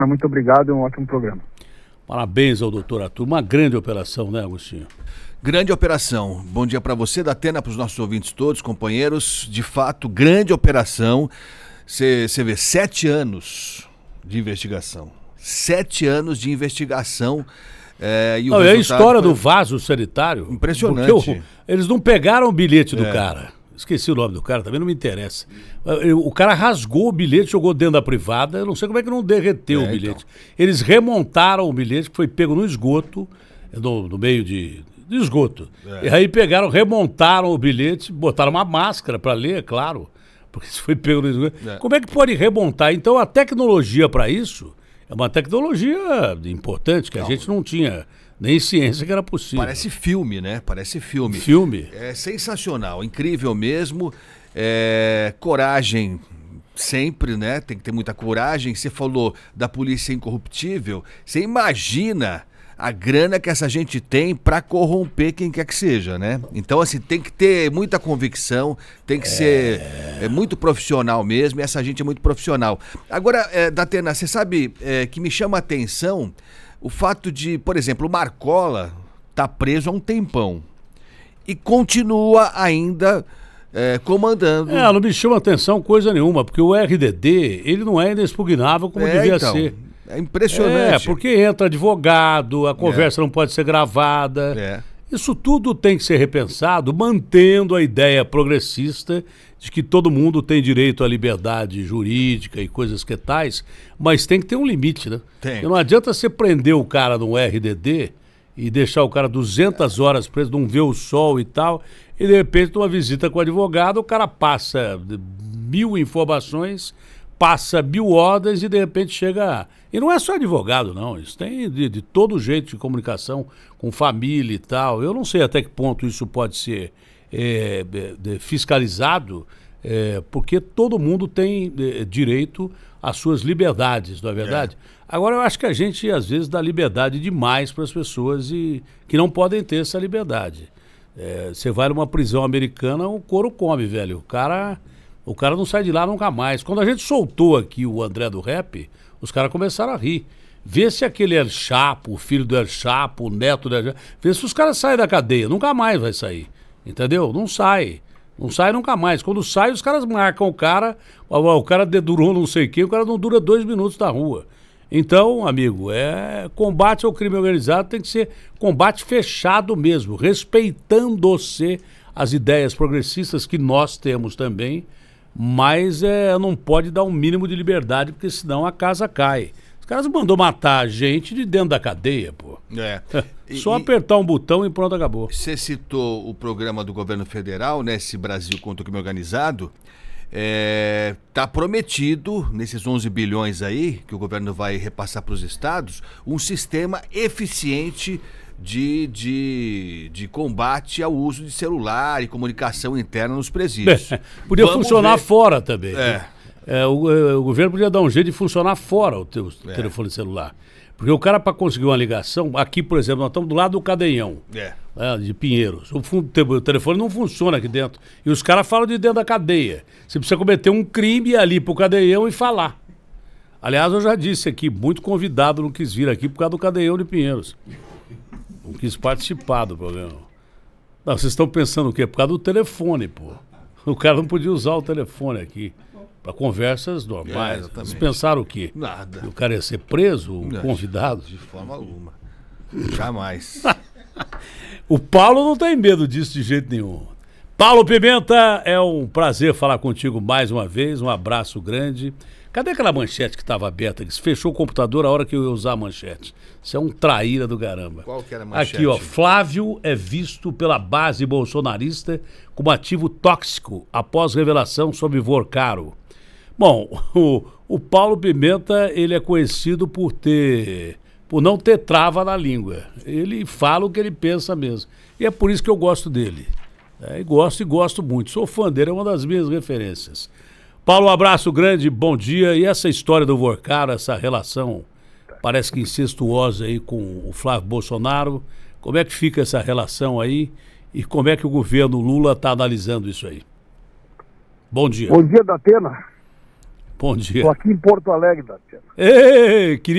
Muito obrigado e um ótimo programa. Parabéns ao doutor Arthur. Uma grande operação, né, Agostinho? Grande operação. Bom dia para você, Datena, para os nossos ouvintes todos, companheiros. De fato, grande operação. Você vê, 7 anos de investigação. 7 anos de investigação. E o a história do vaso sanitário. Impressionante. Eles não pegaram o bilhete do cara. Esqueci o nome do cara, também não me interessa. O cara rasgou o bilhete, jogou dentro da privada. Eu não sei como é que não derreteu o bilhete. Então. Eles remontaram o bilhete, que foi pego no esgoto, no meio de esgoto. E aí pegaram, remontaram o bilhete, botaram uma máscara para ler, é claro, porque isso foi pego no esgoto. Como é que pode remontar? Então a tecnologia para isso é uma tecnologia importante, que a gente não tinha nem ciência que era possível. Parece filme, né? Parece filme. Filme. É sensacional, incrível mesmo. Coragem sempre, né? Tem que ter muita coragem. Você falou da polícia incorruptível. Você imagina a grana que essa gente tem para corromper quem quer que seja, né? Então, assim, tem que ter muita convicção, tem que ser muito profissional mesmo, e essa gente é muito profissional. Agora, Datena, você sabe que me chama a atenção o fato de, por exemplo, o Marcola tá preso há um tempão e continua ainda comandando. Não me chama a atenção coisa nenhuma, porque o RDD, ele não é inexpugnável como devia ser. É impressionante. Porque entra advogado, a conversa não pode ser gravada. Isso tudo tem que ser repensado, mantendo a ideia progressista de que todo mundo tem direito à liberdade jurídica e coisas que tais, mas tem que ter um limite, né? Tem. Não adianta você prender o cara no RDD e deixar o cara 200 horas preso, não ver o sol e tal, e de repente numa visita com o advogado o cara passa 1000 informações, passa 1000 ordens e de repente chega... E não é só advogado, não. Isso tem de todo jeito de comunicação com família e tal. Eu não sei até que ponto isso pode ser fiscalizado, porque todo mundo tem direito às suas liberdades, não é verdade? Agora, eu acho que a gente, às vezes, dá liberdade demais para as pessoas que não podem ter essa liberdade. Você vai numa prisão americana, o couro come, velho. O cara não sai de lá nunca mais. Quando a gente soltou aqui o André do Rap, os caras começaram a rir. Vê se aquele El Chapo, o filho do El Chapo, o neto do El Chapo, vê se os caras saem da cadeia. Nunca mais vai sair. Entendeu? Não sai. Não sai nunca mais. Quando sai, os caras marcam o cara dedurou não sei o quê, o cara não dura 2 minutos na rua. Então, amigo, combate ao crime organizado tem que ser combate fechado mesmo, respeitando-se as ideias progressistas que nós temos também, mas não pode dar um mínimo de liberdade, porque senão a casa cai. Os caras mandou matar a gente de dentro da cadeia, pô. Só apertar um botão e pronto, acabou. Você citou o programa do governo federal, né, esse Brasil contra o crime organizado. Tá prometido, nesses 11 bilhões aí, que o governo vai repassar para os estados, um sistema eficiente de combate ao uso de celular e comunicação interna nos presídios. Podia funcionar fora também. O governo podia dar um jeito de funcionar fora o teu telefone celular. Porque o cara, para conseguir uma ligação, aqui, por exemplo, nós estamos do lado do Cadeião, de Pinheiros. O telefone não funciona aqui dentro. E os caras falam de dentro da cadeia. Você precisa cometer um crime ali pro Cadeião e falar. Aliás, eu já disse aqui, muito convidado não quis vir aqui por causa do Cadeião de Pinheiros. Não quis participar do programa. Não, vocês estão pensando o quê? Por causa do telefone, pô. O cara não podia usar o telefone aqui para conversas normais. Vocês pensaram o quê? Nada. O cara ia ser preso, um convidado? De forma alguma. Jamais. O Paulo não tem medo disso de jeito nenhum. Paulo Pimenta, é um prazer falar contigo mais uma vez. Um abraço grande. Cadê aquela manchete que estava aberta? Que se fechou o computador a hora que eu ia usar a manchete. Isso é um traíra do caramba. Qual que era a manchete? Aqui, ó. Flávio é visto pela base bolsonarista como ativo tóxico após revelação sobre Vorcaro. Bom, o Paulo Pimenta, ele é conhecido por não ter trava na língua. Ele fala o que ele pensa mesmo. E é por isso que eu gosto dele. E gosto muito. Sou fã dele, é uma das minhas referências. Paulo, um abraço grande, bom dia. E essa história do Vorcaro, essa relação parece que incestuosa aí com o Flávio Bolsonaro, como é que fica essa relação aí e como é que o governo Lula está analisando isso aí? Bom dia. Bom dia, Datena. Bom dia. Estou aqui em Porto Alegre, Datena. Ei, queria